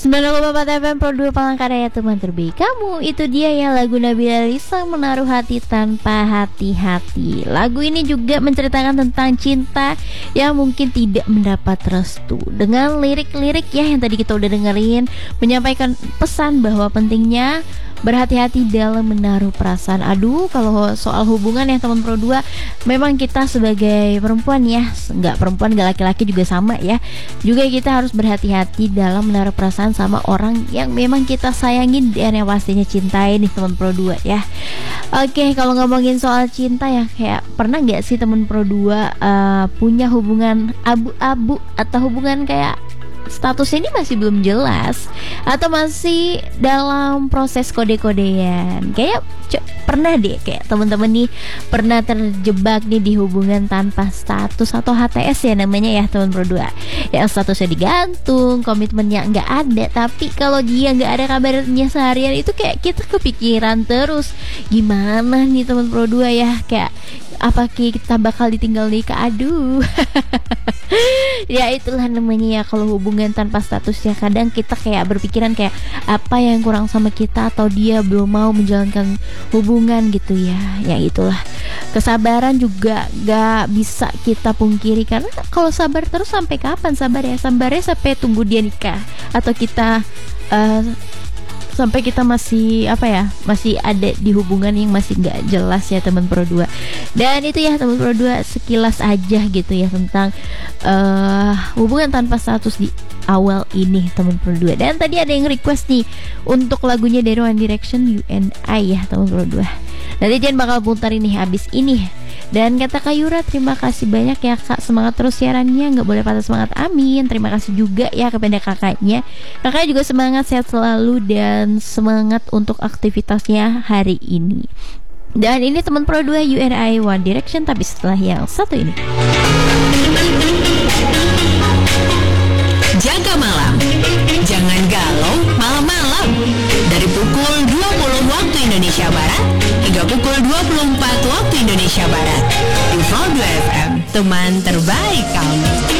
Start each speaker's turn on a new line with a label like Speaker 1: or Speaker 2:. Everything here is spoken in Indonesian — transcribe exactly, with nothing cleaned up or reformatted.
Speaker 1: sembilan koma empat F M Pro dua Palangkaraya, teman terbaik kamu. Itu dia ya lagu Nabila Risa, Menaruh Hati Tanpa Hati-Hati. Lagu ini juga menceritakan tentang cinta yang mungkin tidak mendapat restu. Dengan lirik-lirik ya yang tadi kita udah dengerin, menyampaikan pesan bahwa pentingnya berhati-hati dalam menaruh perasaan. Aduh, kalau soal hubungan ya teman Pro dua, memang kita sebagai perempuan ya, nggak perempuan nggak laki-laki juga sama ya, juga kita harus berhati-hati dalam menaruh perasaan sama orang yang memang kita sayangin dan yang pastinya cintai nih teman Pro dua ya. Oke, kalau ngomongin soal cinta ya, kayak pernah nggak sih teman Pro dua uh, punya hubungan abu-abu atau hubungan kayak status ini masih belum jelas atau masih dalam proses kode-kodean? Kayak c- pernah deh kayak teman-teman nih pernah terjebak nih di hubungan tanpa status atau H T S ya namanya ya teman Pro dua. Yang statusnya digantung, komitmennya nggak ada, tapi kalau dia nggak ada kabarnya seharian itu kayak kita kepikiran terus. Gimana nih teman Pro dua ya, kayak apa kita bakal ditinggal nikah? Aduh. Ya itulah namanya ya kalau hubungan tanpa status ya, kadang kita kayak berpikiran kayak apa yang kurang sama kita atau dia belum mau menjalankan hubungan gitu ya. Ya itulah, kesabaran juga gak bisa kita pungkiri, karena kalau sabar terus sampai kapan sabar ya? Sabarnya sampai tunggu dia nikah atau kita uh, sampai kita masih apa ya, masih ada di hubungan yang masih nggak jelas ya teman Pro dua. Dan itu ya teman Pro dua sekilas aja gitu ya tentang uh, hubungan tanpa status di awal ini teman Pro dua. Dan tadi ada yang request nih untuk lagunya dari One Direction, You and I ya teman Pro dua. Nanti Jen bakal putar ini habis ini. Dan kata Kak Yura, terima kasih banyak ya Kak, semangat terus siarannya, nggak boleh patah semangat, amin. Terima kasih juga ya kepada kakaknya. Kakaknya juga semangat, sehat selalu dan semangat untuk aktivitasnya hari ini. Dan ini teman Pro dua, You and I, One Direction, tapi setelah yang satu ini.
Speaker 2: Jaga malam, jangan galau malam-malam. Dari pukul dua puluh waktu Indonesia Barat hingga pukul dua puluh empat waktu Indonesia Barat di Pro dua F M, teman terbaik kamu.